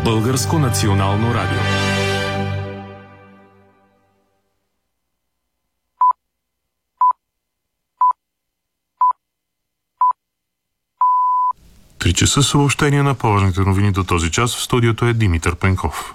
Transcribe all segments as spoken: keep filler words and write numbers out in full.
Българско национално радио. Три часа съобщение на по-важните новини до този час. В студиото е Димитър Пенков.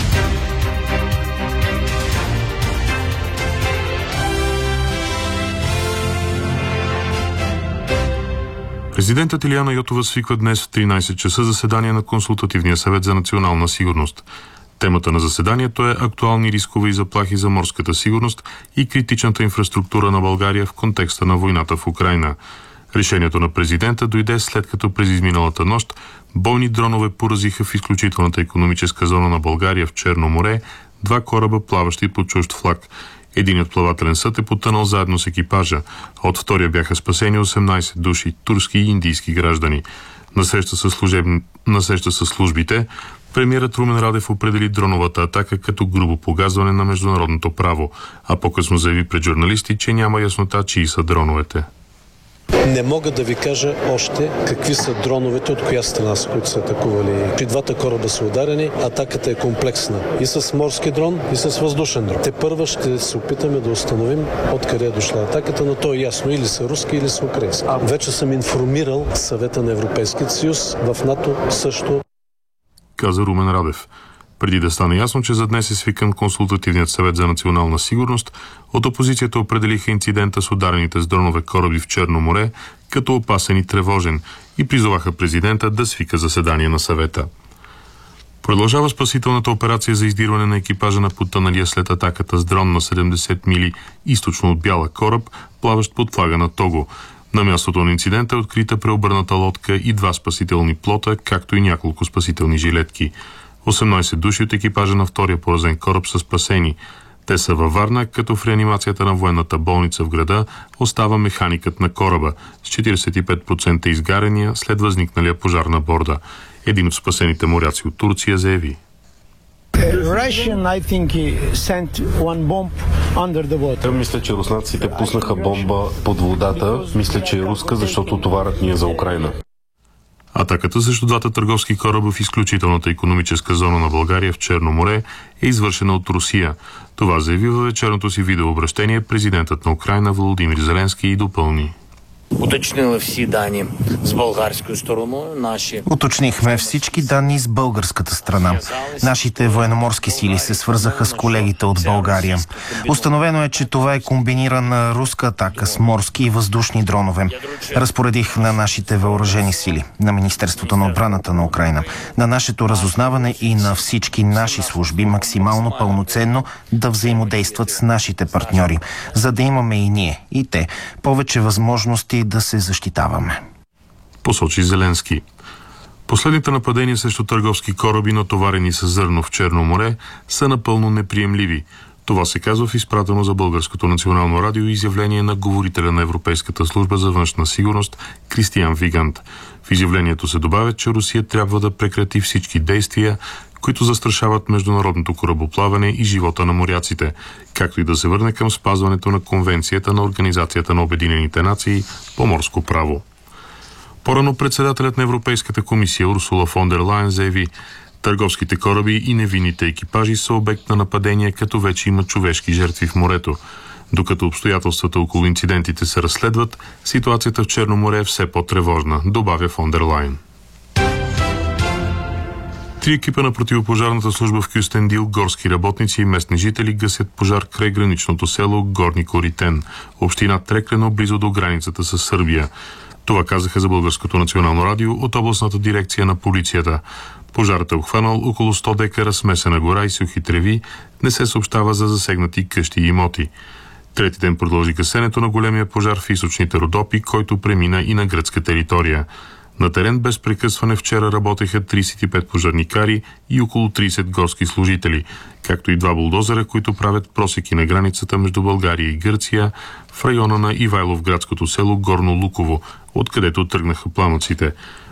Президентът Илияна Йотова свиква днес в тринайсет часа заседание на Консултативния съвет за национална сигурност. Темата на заседанието е актуални рискове и заплахи за морската сигурност и критичната инфраструктура на България в контекста на войната в Украйна. Решението на президента дойде след като през изминалата нощ бойни дронове поразиха в изключителната икономическа зона на България в Черно море два кораба, плаващи под чужд флаг. Единият плавателен съд е потънал заедно с екипажа. От втория бяха спасени осемнайсет души, турски и индийски граждани. На среща с, служеб... на среща с службите, премиерът Румен Радев определи дроновата атака като грубо погазване на международното право, а по-късно заяви пред журналисти, че няма яснота чии са дроновете. Не мога да ви кажа още какви са дроновете от коя страна, с които са атакували. При двата кораба са ударени, атаката е комплексна. И с морски дрон, и с въздушен дрон. Те първа ще се опитаме да установим откъде е дошла атаката, но то е ясно, или са руски, или са украински. Вече съм информирал Съвета на Европейския съюз, в НАТО също. Каза Румен Радев. Преди да стане ясно, че за днес е свикан Консултативният съвет за национална сигурност, от опозицията определиха инцидента с ударените с дронове кораби в Черно море като опасен и тревожен и призоваха президента да свика заседание на съвета. Продължава спасителната операция за издирване на екипажа на потъналия след атаката с дрон на седемдесет мили източно от Бяла кораб, плаващ под флага на Того. На мястото на инцидента е открита преобърната лодка и два спасителни плота, както и няколко спасителни жилетки. осемнайсет души от екипажа на втория поразен кораб са спасени. Те са във Варна, като в реанимацията на военната болница в града остава механикът на кораба с четирийсет и пет процента изгаряния след възникналия пожар на борда. Един от спасените моряци от Турция заяви: Мисля, че руснаците пуснаха бомба под водата. Мисля, че е руска, защото товарът ни е за Украйна. Атаката срещу двата търговски кораба в изключителната икономическа зона на България в Черно море е извършена от Русия. Това заяви във вечерното си видеообращение президентът на Украйна Володимир Зеленски и допълни: Уточнили всі дані з болгарською стороною. Наші Уточнихме всички данни с българската страна. Нашите военноморски сили се свързаха с колегите от България. Установено е, че това е комбинирана руска атака с морски и въздушни дронове. Разпоредих на нашите въоръжени сили, на Министерството на отбраната на Украйна, на нашето разузнаване и на всички наши служби максимално пълноценно да взаимодействат с нашите партньори, за да имаме и ние, и те, повече възможности да се защитаваме. Посочи Зеленски. Последните нападения срещу търговски кораби, натоварени с зърно в Черно море, са напълно неприемливи. Това се казва в изпратено за Българското национално радио изявление на говорителя на Европейската служба за външна сигурност Кристиан Вигант. В изявлението се добавя, че Русия трябва да прекрати всички действия, които застрашават международното корабоплаване и живота на моряците, както и да се върне към спазването на Конвенцията на Организацията на Обединените нации по морско право. По-рано председателят на Европейската комисия Урсула фон дер Лайен заяви: търговските кораби и невинните екипажи са обект на нападение, като вече има човешки жертви в морето. Докато обстоятелствата около инцидентите се разследват, ситуацията в Черно море е все по-тревожна, добавя фон дер Лайен. Три екипа на противопожарната служба в Кюстендил, горски работници и местни жители гасят пожар край граничното село Горни Коритен, община Треклено, близо до границата с Сърбия. Това казаха за Българското национално радио от областната дирекция на полицията. Пожарът е обхванал около сто декара смесена гора и сухи треви, не се съобщава за засегнати къщи и имоти. Трети ден продължи гасенето на големия пожар в източните Родопи, който премина и на гръцка територия. На терен без прекъсване вчера работеха трийсет и пет пожарникари и около трийсет горски служители, както и два булдозера, които правят просеки на границата между България и Гърция в района на Ивайловградското село Горно Луково, откъдето тръгнаха пламъците.